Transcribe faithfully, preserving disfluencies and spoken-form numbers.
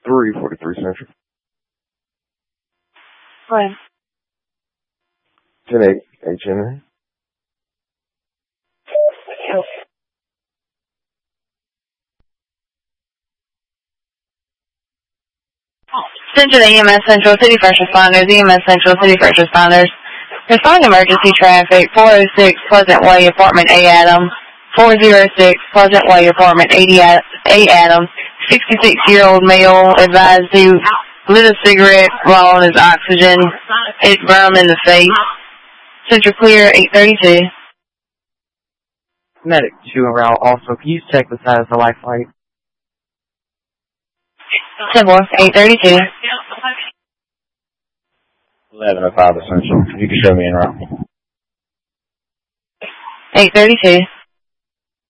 three forty-three Central. Go ahead. ten eight, H N A. Central E M S Central City First Responders, E M S Central City First Responders. Responding emergency traffic, four oh six Pleasant Way, Apartment A Adam. four oh six Pleasant Way, Apartment A Adam. sixty-six-year-old male advised to lit a cigarette while on his oxygen. It burned him in the face. Central clear, eight thirty-two. Medic two en route. Also, can you check the status of life flight? Simple, eight thirty-two. eleven oh five Essential. You can show me en route. eight thirty-two.